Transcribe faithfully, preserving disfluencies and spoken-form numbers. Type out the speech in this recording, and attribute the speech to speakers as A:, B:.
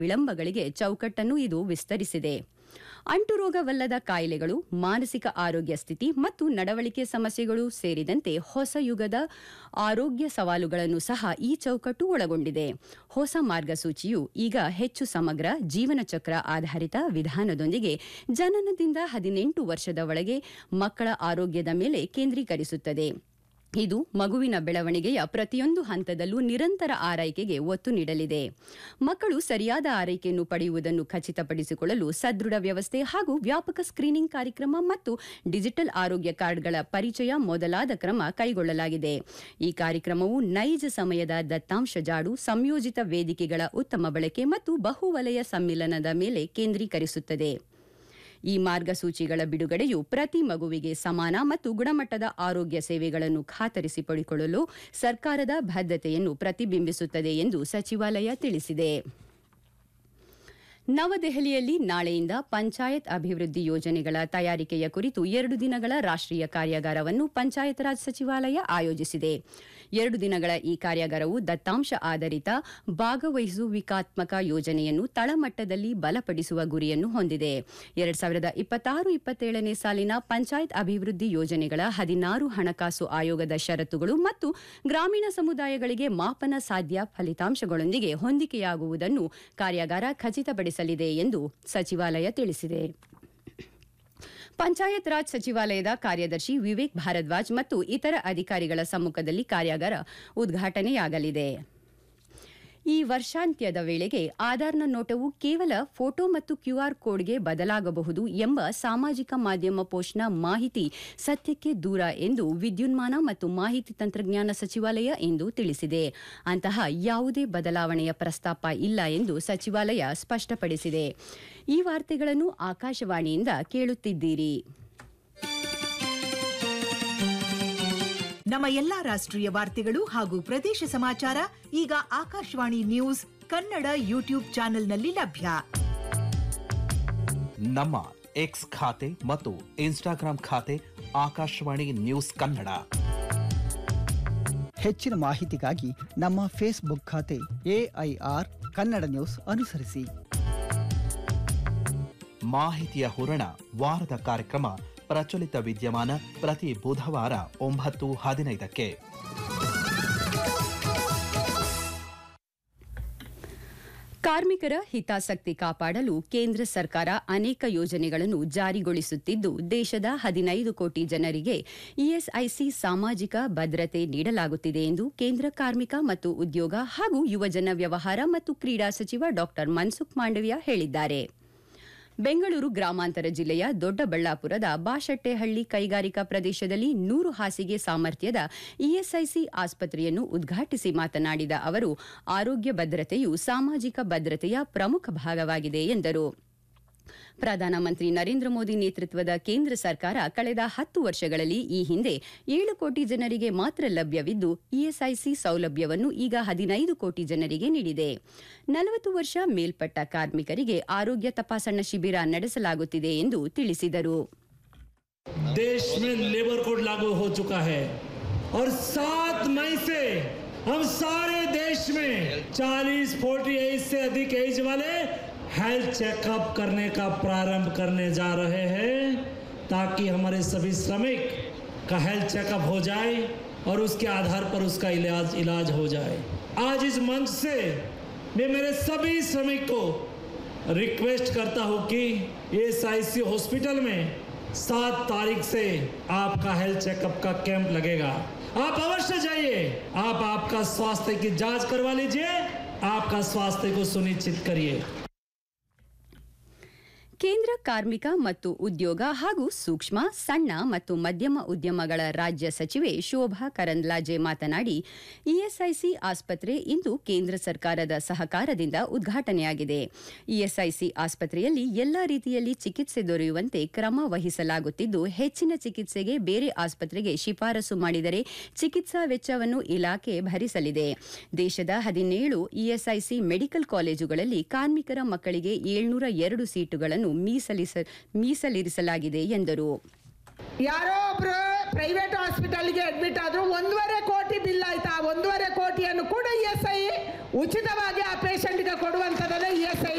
A: ವಿಳಂಬಗಳಿಗೆ ಚೌಕಟ್ಟನ್ನು ಇದು ವಿಸ್ತರಿಸಿದೆ. ಅಂಟುರೋಗವಲ್ಲದ ಕಾಯಿಲೆಗಳು, ಮಾನಸಿಕ ಆರೋಗ್ಯ ಸ್ಥಿತಿ ಮತ್ತು ನಡವಳಿಕೆ ಸಮಸ್ಯೆಗಳು ಸೇರಿದಂತೆ ಹೊಸ ಯುಗದ ಆರೋಗ್ಯ ಸವಾಲುಗಳನ್ನು ಸಹ ಈ ಚೌಕಟ್ಟು ಒಳಗೊಂಡಿದೆ. ಹೊಸ ಮಾರ್ಗಸೂಚಿಯು ಈಗ ಹೆಚ್ಚು ಸಮಗ್ರ ಜೀವನ ಚಕ್ರ ಆಧಾರಿತ ವಿಧಾನದೊಂದಿಗೆ ಜನನದಿಂದ ಹದಿನೆಂಟು ವರ್ಷದ ಒಳಗೆ ಮಕ್ಕಳ ಆರೋಗ್ಯದ ಮೇಲೆ ಕೇಂದ್ರೀಕರಿಸುತ್ತದೆ. ಇದು ಮಗುವಿನ ಬೆಳವಣಿಗೆಯ ಪ್ರತಿಯೊಂದು ಹಂತದಲ್ಲೂ ನಿರಂತರ ಆರೈಕೆಗೆ ಒತ್ತು ನೀಡಲಿದೆ. ಮಕ್ಕಳು ಸರಿಯಾದ ಆರೈಕೆಯನ್ನು ಪಡೆಯುವುದನ್ನು ಖಚಿತಪಡಿಸಿಕೊಳ್ಳಲು ಸದೃಢ ವ್ಯವಸ್ಥೆ ಹಾಗೂ ವ್ಯಾಪಕ ಸ್ಕ್ರೀನಿಂಗ್ ಕಾರ್ಯಕ್ರಮ ಮತ್ತು ಡಿಜಿಟಲ್ ಆರೋಗ್ಯ ಕಾರ್ಡ್ಗಳ ಪರಿಚಯ ಮೊದಲಾದ ಕ್ರಮ ಕೈಗೊಳ್ಳಲಾಗಿದೆ. ಈ ಕಾರ್ಯಕ್ರಮವು ನೈಜ ಸಮಯದ ದತ್ತಾಂಶ ಜಾಡು, ಸಂಯೋಜಿತ ವೇದಿಕೆಗಳ ಉತ್ತಮ ಬಳಕೆ ಮತ್ತು ಬಹುವಲಯ ಸಮ್ಮಿಲನದ ಮೇಲೆ ಕೇಂದ್ರೀಕರಿಸುತ್ತದೆ. ಈ ಮಾರ್ಗಸೂಚಿಗಳ ಬಿಡುಗಡೆಯು ಪ್ರತಿ ಮಗುವಿಗೆ ಸಮಾನ ಮತ್ತು ಗುಣಮಟ್ಟದ ಆರೋಗ್ಯ ಸೇವೆಗಳನ್ನು ಖಾತರಿಸಿಕೊಳ್ಳಲು ಸರ್ಕಾರದ ಬದ್ಧತೆಯನ್ನು ಪ್ರತಿಬಿಂಬಿಸುತ್ತದೆ ಎಂದು ಸಚಿವಾಲಯ ತಿಳಿಸಿದೆ. ನವದೆಹಲಿಯಲ್ಲಿ ನಾಳೆಯಿಂದ ಪಂಚಾಯತ್ ಅಭಿವೃದ್ಧಿ ಯೋಜನೆಗಳ ತಯಾರಿಕೆಯ ಕುರಿತು ಎರಡು ದಿನಗಳ ರಾಷ್ಟ್ರೀಯ ಕಾರ್ಯಾಗಾರವನ್ನು ಪಂಚಾಯತ್ ರಾಜ್ ಸಚಿವಾಲಯ ಆಯೋಜಿಸಿದೆ. ಎರಡು ದಿನಗಳ ಈ ಕಾರ್ಯಾಗಾರವು ದತ್ತಾಂಶ ಆಧಾರಿತ ಭಾಗವಹಿಸುವಿಕಾತ್ಮಕ ಯೋಜನೆಯನ್ನು ತಳಮಟ್ಟದಲ್ಲಿ ಬಲಪಡಿಸುವ ಗುರಿಯನ್ನು ಹೊಂದಿದೆ. ಎರಡ್ ಸಾವಿರದ ಇಪ್ಪತ್ತಾರು ಇಪ್ಪತ್ತೇಳನೇ ಸಾಲಿನ ಪಂಚಾಯತ್ ಅಭಿವೃದ್ಧಿ ಯೋಜನೆಗಳ ಹದಿನಾರು ಹಣಕಾಸು ಆಯೋಗದ ಷರತ್ತುಗಳು ಮತ್ತು ಗ್ರಾಮೀಣ ಸಮುದಾಯಗಳಿಗೆ ಮಾಪನ ಸಾಧ್ಯ ಫಲಿತಾಂಶಗಳೊಂದಿಗೆ ಹೊಂದಿಕೆಯಾಗುವುದನ್ನು ಕಾರ್ಯಾಗಾರ ಖಚಿತಪಡಿಸಲಿದೆ ಎಂದು ಸಚಿವಾಲಯ ತಿಳಿಸಿದೆ. ಪಂಚಾಯತ್ ರಾಜ್ ಸಚಿವಾಲಯದ ಕಾರ್ಯದರ್ಶಿ ವಿವೇಕ್ ಭಾರದ್ವಾಜ್ ಮತ್ತು ಇತರ ಅಧಿಕಾರಿಗಳ ಸಮ್ಮುಖದಲ್ಲಿ ಕಾರ್ಯಾಗಾರ ಉದ್ಘಾಟನೆಯಾಗಲಿದೆ. ಈ ವರ್ಷಾಂತ್ಯದ ವೇಳೆಗೆ ಆಧಾರ್ನ ನೋಟವು ಕೇವಲ ಫೋಟೋ ಮತ್ತು ಕ್ಯೂಆರ್ ಕೋಡ್ಗೆ ಬದಲಾಗಬಹುದು ಎಂಬ ಸಾಮಾಜಿಕ ಮಾಧ್ಯಮ ಪೋಸ್ಟ್ನ ಮಾಹಿತಿ ಸತ್ಯಕ್ಕೆ ದೂರ ಎಂದು ವಿದ್ಯುನ್ಮಾನ ಮತ್ತು ಮಾಹಿತಿ ತಂತ್ರಜ್ಞಾನ ಸಚಿವಾಲಯ ಇಂದು ತಿಳಿಸಿದೆ. ಅಂತಹ ಯಾವುದೇ ಬದಲಾವಣೆಯ ಪ್ರಸ್ತಾಪ ಇಲ್ಲ ಎಂದು ಸಚಿವಾಲಯ ಸ್ಪಷ್ಟಪಡಿಸಿದೆ. ಈ ವಾರ್ತೆಗಳನ್ನು ಆಕಾಶವಾಣಿಯಿಂದ ಕೇಳುತ್ತಿದ್ದೀರಿ.
B: ನಮ್ಮ ಎಲ್ಲಾ ರಾಷ್ಟ್ರೀಯ ವಾರ್ತೆಗಳು ಹಾಗೂ ಪ್ರದೇಶ ಸಮಾಚಾರ ಈಗ ಆಕಾಶವಾಣಿ ನ್ಯೂಸ್ ಕನ್ನಡ ಯೂಟ್ಯೂಬ್ ಚಾನೆಲ್ನಲ್ಲಿ ಲಭ್ಯ.
C: ನಮ್ಮ ಎಕ್ಸ್ ಖಾತೆ ಮತ್ತು ಇನ್ಸ್ಟಾಗ್ರಾಂ ಖಾತೆ ಆಕಾಶವಾಣಿ ನ್ಯೂಸ್ ಕನ್ನಡ.
D: ಹೆಚ್ಚಿನ ಮಾಹಿತಿಗಾಗಿ ನಮ್ಮ ಫೇಸ್ಬುಕ್ ಖಾತೆ ಎಐಆರ್ ಕನ್ನಡ ನ್ಯೂಸ್ ಅನುಸರಿಸಿ.
C: ಮಾಹಿತಿಯ ಹೂರಣ ವಾರದ ಕಾರ್ಯಕ್ರಮ ಪ್ರಚಲಿತ ವಿದ್ಯಮಾನ ಪ್ರತಿ ಬುಧವಾರ ಒಂಬತ್ತು ಹದಿನೈದಕ್ಕೆ.
A: ಕಾರ್ಮಿಕರ ಹಿತಾಸಕ್ತಿ ಕಾಪಾಡಲು ಕೇಂದ್ರ ಸರ್ಕಾರ ಅನೇಕ ಯೋಜನೆಗಳನ್ನು ಜಾರಿಗೊಳಿಸುತ್ತಿದ್ದು, ದೇಶದ ಹದಿನೈದು ಕೋಟಿ ಜನರಿಗೆ ಇಎಸ್ಐಸಿ ಸಾಮಾಜಿಕ ಭದ್ರತೆ ನೀಡಲಾಗುತ್ತಿದೆ ಎಂದು ಕೇಂದ್ರ ಕಾರ್ಮಿಕ ಮತ್ತು ಉದ್ಯೋಗ ಹಾಗೂ ಯುವಜನ ವ್ಯವಹಾರ ಮತ್ತು ಕ್ರೀಡಾ ಸಚಿವ ಡಾ ಮನ್ಸುಖ್ ಮಾಂಡವಿಯಾ ಹೇಳಿದ್ದಾರೆ. ಬೆಂಗಳೂರು ಗ್ರಾಮಾಂತರ ಜಿಲ್ಲೆಯ ದೊಡ್ಡಬಳ್ಳಾಪುರದ ಬಾಶೆಟ್ಟಹಳ್ಳಿ ಕೈಗಾರಿಕಾ ಪ್ರದೇಶದಲ್ಲಿ ನೂರು ಹಾಸಿಗೆ ಸಾಮರ್ಥ್ಯದ ಇಎಸ್ಐಸಿ ಆಸ್ಪತ್ರೆಯನ್ನು ಉದ್ಘಾಟಿಸಿ ಮಾತನಾಡಿದ ಅವರು, ಆರೋಗ್ಯ ಭದ್ರತೆಯು ಸಾಮಾಜಿಕ ಭದ್ರತೆಯ ಪ್ರಮುಖ ಭಾಗವಾಗಿದೆ ಎಂದರು. ಪ್ರಧಾನಮಂತ್ರಿ ನರೇಂದ್ರ ಮೋದಿ ನೇತೃತ್ವದ ಕೇಂದ್ರ ಸರ್ಕಾರ ಕಳೆದ ಹತ್ತು ವರ್ಷಗಳಲ್ಲಿ ಈ ಹಿಂದೆ ಏಳು ಕೋಟಿ ಜನರಿಗೆ ಮಾತ್ರ ಲಭ್ಯವಿದ್ದು, ಇಎಸ್ಐಸಿ ಸೌಲಭ್ಯವನ್ನು ಈಗ ಹದಿನೈದು ಕೋಟಿ ಜನರಿಗೆ ನೀಡಿದೆ. ನಲವತ್ತು ವರ್ಷ ಮೇಲ್ಪಟ್ಟ ಕಾರ್ಮಿಕರಿಗೆ ಆರೋಗ್ಯ ತಪಾಸಣಾ ಶಿಬಿರ ನಡೆಸಲಾಗುತ್ತಿದೆ ಎಂದು ತಿಳಿಸಿದರು.
E: देश में लेबर कोड लागू हो चुका है और सात मई से हम सारे देश में चालीस फोर्टी एज से अधिक एज वाले हेल्थ चेकअप करने का प्रारंभ करने जा रहे हैं, ताकि हमारे सभी श्रमिक का हेल्थ चेकअप हो जाए और उसके आधार पर उसका इलाज इलाज हो जाए. आज इस मंच से मैं मेरे सभी श्रमिक को रिक्वेस्ट करता हूं कि एएसआईसी हॉस्पिटल में सात तारीख से आपका हेल्थ चेकअप का कैंप लगेगा. आप अवश्य जाइए, आप आपका स्वास्थ्य की जांच करवा लीजिए, आपका स्वास्थ्य को सुनिश्चित करिए.
A: ಕೇಂದ್ರ ಕಾರ್ಮಿಕ ಮತ್ತು ಉದ್ಯೋಗ ಹಾಗೂ ಸೂಕ್ಷ್ಮ, ಸಣ್ಣ ಮತ್ತು ಮಧ್ಯಮ ಉದ್ಯಮಗಳ ರಾಜ್ಯ ಸಚಿವೆ ಶೋಭಾ ಕರಂದ್ಲಾಜೆ ಮಾತನಾಡಿ, ಇಎಸ್ಐಸಿ ಆಸ್ಪತ್ರೆ ಇಂದು ಕೇಂದ್ರ ಸರ್ಕಾರದ ಸಹಕಾರದಿಂದ ಉದ್ಘಾಟನೆಯಾಗಿದೆ. ಇಎಸ್ಐಸಿ ಆಸ್ಪತ್ರೆಯಲ್ಲಿ ಎಲ್ಲಾ ರೀತಿಯಲ್ಲಿ ಚಿಕಿತ್ಸೆ ದೊರೆಯುವಂತೆ ಕ್ರಮ ವಹಿಸಲಾಗುತ್ತಿದ್ದು, ಹೆಚ್ಚಿನ ಚಿಕಿತ್ಸೆಗೆ ಬೇರೆ ಆಸ್ಪತ್ರೆಗೆ ಶಿಫಾರಸು ಮಾಡಿದರೆ ಚಿಕಿತ್ಸಾ ವೆಚ್ಚವನ್ನು ಇಲಾಖೆ ಭರಿಸಲಿದೆ. ದೇಶದ ಹದಿನೇಳು ಇಎಸ್ಐಸಿ ಮೆಡಿಕಲ್ ಕಾಲೇಜುಗಳಲ್ಲಿ ಕಾರ್ಮಿಕರ ಮಕ್ಕಳಿಗೆ ಏಳ್ನೂರ ಎರಡು ಸೀಟುಗಳನ್ನು ಮೀಸಲಿರಿಸಲಾಗಿದೆ ಎಂದರು.
F: ಯಾರೋ ಒಬ್ರು ಪ್ರೈವೇಟ್ ಹಾಸ್ಪಿಟಲ್ಗೆ ಅಡ್ಮಿಟ್ ಆದರೂ ಒಂದೂವರೆ ಕೋಟಿ ಬಿಲ್ ಆಯ್ತಾ, ಒಂದೂವರೆ ಕೋಟಿಯನ್ನು ಕೂಡ ಇ ಎಸ್ ಐ ಉಚಿತವಾಗಿ ಆ ಪೇಷಂಟ್ಗೆ ಕೊಡುವಂಥದ್ದನ್ನು ಇ ಎಸ್ ಐ